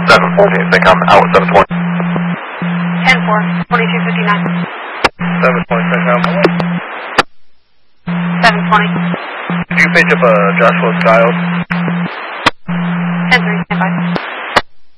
740, they come out 720. 10-4, 2259. 720, take out 720. Did you pick up Joshua Skiles?